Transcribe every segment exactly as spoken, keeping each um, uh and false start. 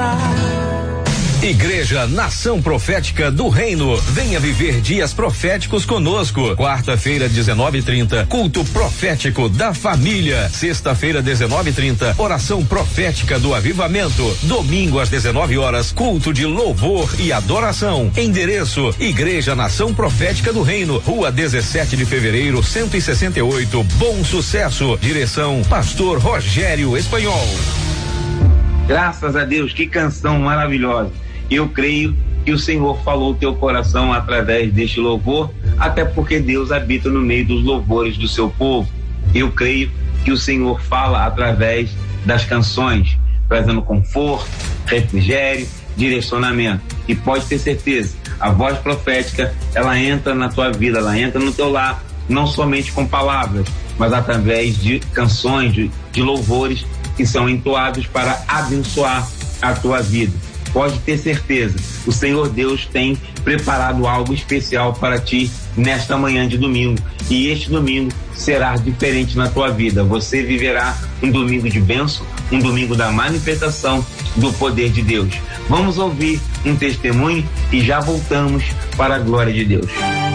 fará. Igreja Nação Profética do Reino, venha viver dias proféticos conosco. Quarta-feira, dezenove e trinta, culto profético da família. Sexta-feira, dezenove e trinta, oração profética do avivamento. Domingo às dezenove horas, culto de louvor e adoração. Endereço: Igreja Nação Profética do Reino, Rua dezessete de fevereiro, cento e sessenta e oito, Bom Sucesso. Direção: Pastor Rogério Espanhol. Graças a Deus, que canção maravilhosa. Eu creio que o Senhor falou o teu coração através deste louvor, até porque Deus habita no meio dos louvores do seu povo. Eu creio que o Senhor fala através das canções, trazendo conforto, refrigério, direcionamento. E pode ter certeza, a voz profética, ela entra na tua vida, ela entra no teu lar, não somente com palavras, mas através de canções, de, de louvores que são entoados para abençoar a tua vida. Pode ter certeza, o Senhor Deus tem preparado algo especial para ti nesta manhã de domingo, e este domingo será diferente na tua vida. Você viverá um domingo de bênção, um domingo da manifestação do poder de Deus. Vamos ouvir um testemunho e já voltamos para a glória de Deus.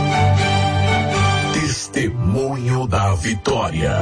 Testemunho da Vitória.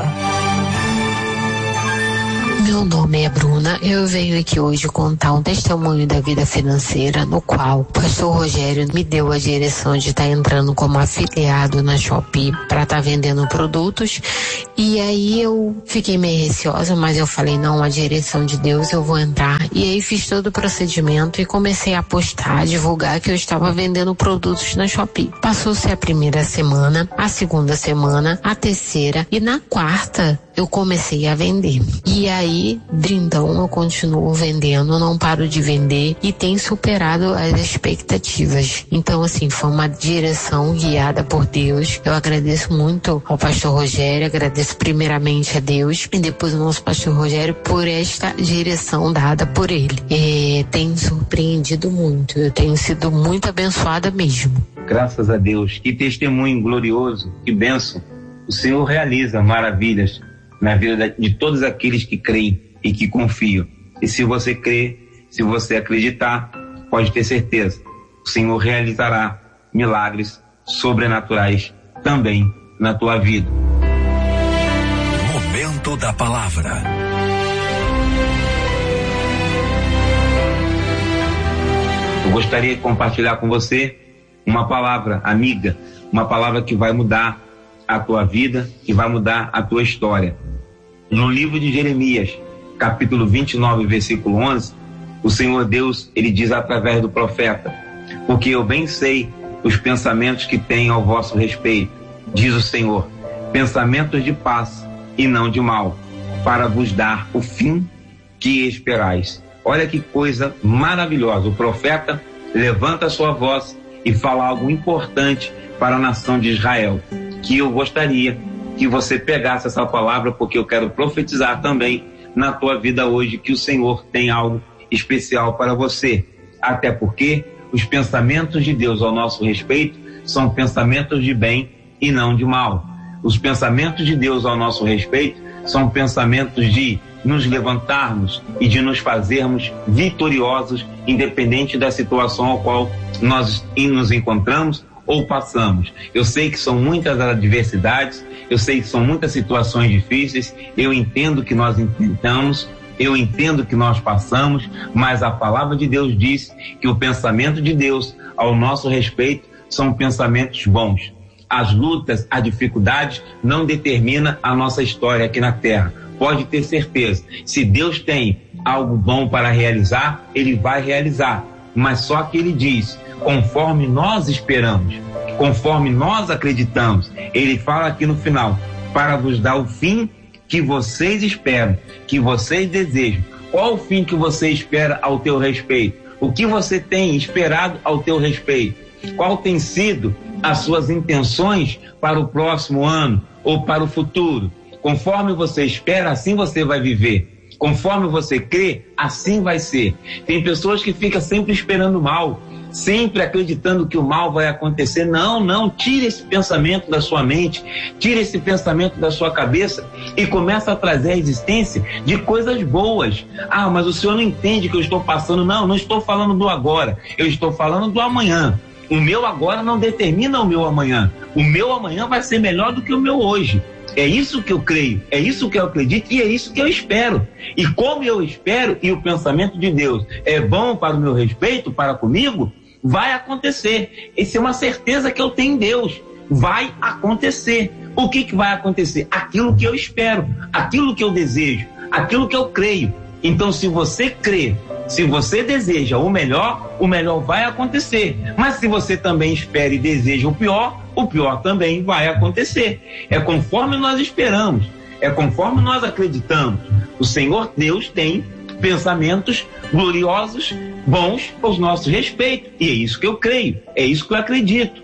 Meu nome é Bruna, eu venho aqui hoje contar um testemunho da vida financeira, no qual o pastor Rogério me deu a direção de estar tá entrando como afiliado na Shopee para estar tá vendendo produtos, e aí eu fiquei meio receosa, mas eu falei, não, a direção de Deus, eu vou entrar. E aí fiz todo o procedimento e comecei a postar, a divulgar que eu estava vendendo produtos na Shopee. Passou-se a primeira semana, a segunda semana, a terceira, e na quarta eu comecei a vender. E aí, brindão, eu continuo vendendo, não paro de vender e tem superado as expectativas. Então, assim, foi uma direção guiada por Deus. Eu agradeço muito ao pastor Rogério, agradeço primeiramente a Deus e depois ao nosso pastor Rogério por esta direção dada por ele. É, tem surpreendido muito, eu tenho sido muito abençoada mesmo. Graças a Deus, que testemunho glorioso, que bênção. O Senhor realiza maravilhas na vida de todos aqueles que creem e que confiam. E se você crer, se você acreditar, pode ter certeza, o Senhor realizará milagres sobrenaturais também na tua vida. Momento da palavra. Eu gostaria de compartilhar com você uma palavra amiga, uma palavra que vai mudar a tua vida, que vai mudar a tua história. No livro de Jeremias, capítulo vinte e nove, versículo onze, o Senhor Deus, ele diz através do profeta: porque eu bem sei os pensamentos que tenho ao vosso respeito, diz o Senhor, pensamentos de paz e não de mal, para vos dar o fim que esperais. Olha que coisa maravilhosa. O profeta levanta a sua voz e fala algo importante para a nação de Israel, que eu gostaria que você pegasse essa palavra, porque eu quero profetizar também na tua vida hoje que o Senhor tem algo especial para você. Até porque os pensamentos de Deus ao nosso respeito são pensamentos de bem e não de mal. Os pensamentos de Deus ao nosso respeito são pensamentos de nos levantarmos e de nos fazermos vitoriosos, independente da situação ao qual nós nos encontramos ou passamos. Eu sei que são muitas adversidades, eu sei que são muitas situações difíceis, eu entendo que nós enfrentamos, eu entendo que nós passamos, mas a palavra de Deus diz que o pensamento de Deus ao nosso respeito são pensamentos bons. As lutas, as dificuldades não determinam a nossa história aqui na terra. Pode ter certeza, se Deus tem algo bom para realizar, Ele vai realizar, mas só que Ele diz, conforme nós esperamos, conforme nós acreditamos. Ele fala aqui no final, para vos dar o fim que vocês esperam, que vocês desejam. Qual o fim que você espera ao teu respeito? O que você tem esperado ao teu respeito? Qual tem sido as suas intenções para o próximo ano ou para o futuro? Conforme você espera, assim você vai viver. Conforme você crê, assim vai ser. Tem pessoas que ficam sempre esperando mal, sempre acreditando que o mal vai acontecer. Não, não, tire esse pensamento da sua mente, tire esse pensamento da sua cabeça e começa a trazer a existência de coisas boas. Ah, mas o senhor não entende que eu estou passando. Não, não estou falando do agora, eu estou falando do amanhã. O meu agora não determina o meu amanhã. O meu amanhã vai ser melhor do que o meu hoje. É isso que eu creio, é isso que eu acredito e é isso que eu espero. E como eu espero e o pensamento de Deus é bom para o meu respeito, para comigo, vai acontecer. Essa é uma certeza que eu tenho em Deus. Vai acontecer. O que que vai acontecer? Aquilo que eu espero, aquilo que eu desejo, aquilo que eu creio. Então, se você crê, se você deseja o melhor, o melhor vai acontecer. Mas se você também espera e deseja o pior, o pior também vai acontecer. É conforme nós esperamos, é conforme nós acreditamos. O Senhor Deus tem pensamentos gloriosos, bons aos nossos respeitos. E é isso que eu creio, é isso que eu acredito.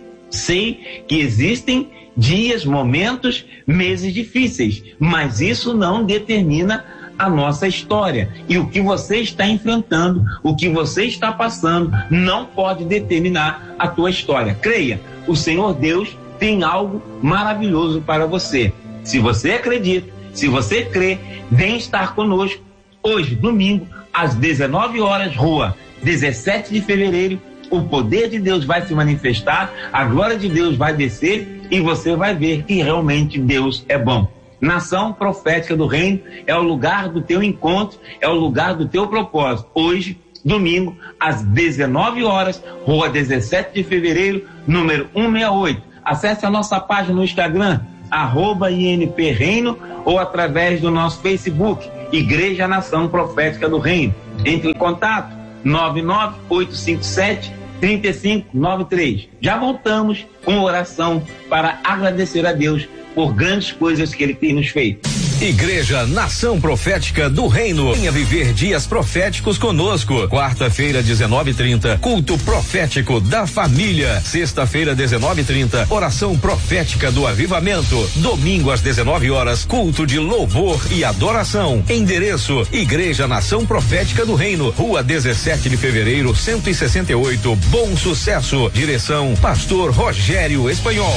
Sei que existem dias, momentos, meses difíceis, mas isso não determina a nossa história. E o que você está enfrentando, o que você está passando, não pode determinar a tua história. Creia, o Senhor Deus tem algo maravilhoso para você. Se você acredita, se você crê, vem estar conosco hoje, domingo, às dezenove horas, rua dezessete de fevereiro. O poder de Deus vai se manifestar, a glória de Deus vai descer e você vai ver que realmente Deus é bom. Nação Profética do Reino é o lugar do teu encontro, é o lugar do teu propósito. Hoje, domingo, às dezenove horas, rua dezessete de fevereiro, número cento e sessenta e oito. Acesse a nossa página no Instagram, arroba I N P Reino, ou através do nosso Facebook, Igreja Nação Profética do Reino. Entre em contato, nove nove oito cinco sete, três cinco nove três. Já voltamos com oração para agradecer a Deus por grandes coisas que Ele tem nos feito. Igreja Nação Profética do Reino. Venha viver dias proféticos conosco. Quarta-feira, dezenove e trinta, culto profético da família. Sexta-feira, dezenove e trinta, oração profética do avivamento. Domingo, às dezenove horas, culto de louvor e adoração. Endereço: Igreja Nação Profética do Reino, rua dezessete de fevereiro, cento e sessenta e oito, Bom Sucesso. Direção: Pastor Rogério Espanhol.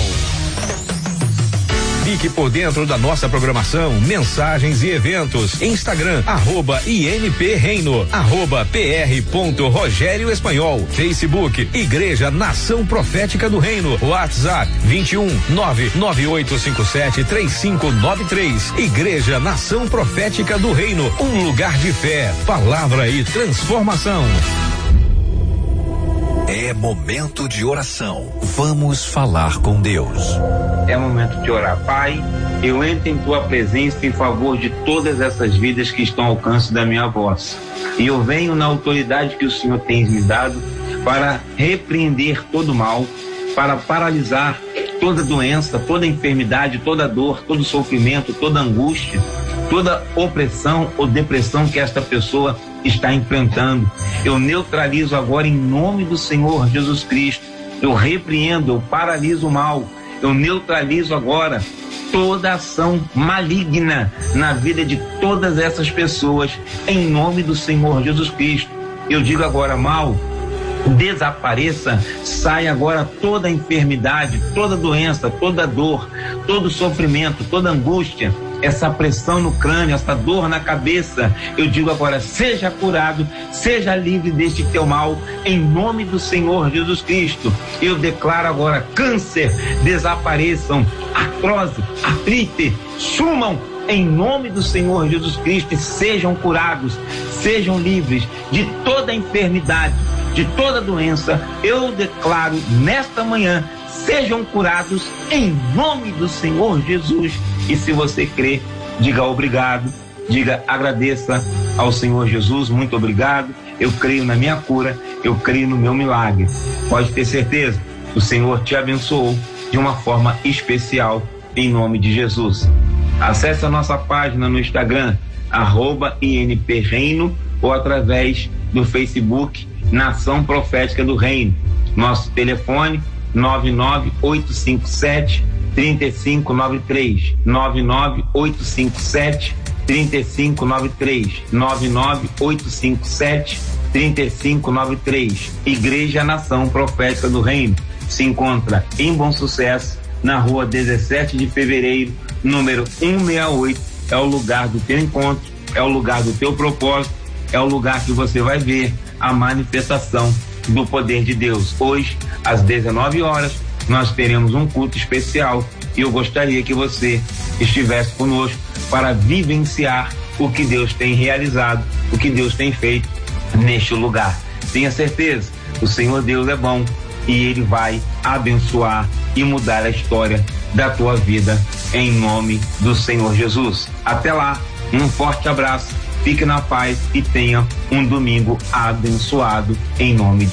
Fique por dentro da nossa programação, mensagens e eventos. Instagram, arroba I N P Reino, arroba P R ponto Rogério Espanhol. Facebook, Igreja Nação Profética do Reino. WhatsApp, vinte e um, nove nove oito cinco sete, três cinco nove três. Igreja Nação Profética do Reino, um lugar de fé, palavra e transformação. É momento de oração. Vamos falar com Deus. É momento de orar. Pai, eu entro em tua presença em favor de todas essas vidas que estão ao alcance da minha voz. E eu venho na autoridade que o Senhor tem me dado para repreender todo mal, para paralisar toda doença, toda enfermidade, toda dor, todo sofrimento, toda angústia, toda opressão ou depressão que esta pessoa está enfrentando. Eu neutralizo agora em nome do Senhor Jesus Cristo. Eu repreendo, eu paraliso o mal. Eu neutralizo agora toda ação maligna na vida de todas essas pessoas em nome do Senhor Jesus Cristo. Eu digo agora, mal, desapareça, sai agora toda enfermidade, toda doença, toda dor, todo sofrimento, toda angústia, essa pressão no crânio, essa dor na cabeça. Eu digo agora, seja curado, seja livre deste teu mal, em nome do Senhor Jesus Cristo. Eu declaro agora, câncer, desapareçam, artrose, artrite, sumam, em nome do Senhor Jesus Cristo, e sejam curados, sejam livres de toda enfermidade, de toda doença. Eu declaro nesta manhã, sejam curados em nome do Senhor Jesus. E se você crê, diga obrigado, diga agradeça ao Senhor Jesus, muito obrigado, eu creio na minha cura, eu creio no meu milagre. Pode ter certeza, o Senhor te abençoou de uma forma especial, em nome de Jesus. Acesse a nossa página no Instagram, arroba I N P Reino, ou através do Facebook, Nação Profética do Reino. Nosso telefone, nove nove oito cinco sete, três cinco nove três, nove nove oito cinco sete, três cinco nove três, nove nove oito cinco sete, trinta e cinco noventa e três. Igreja Nação Profética do Reino se encontra em Bom Sucesso, na rua dezessete de fevereiro, número cento e sessenta e oito. É o lugar do teu encontro, é o lugar do teu propósito, é o lugar que você vai ver a manifestação do poder de Deus. Hoje, às dezenove horas, nós teremos um culto especial e eu gostaria que você estivesse conosco para vivenciar o que Deus tem realizado, o que Deus tem feito neste lugar. Tenha certeza, o Senhor Deus é bom e Ele vai abençoar e mudar a história da tua vida em nome do Senhor Jesus. Até lá, um forte abraço, fique na paz e tenha um domingo abençoado em nome de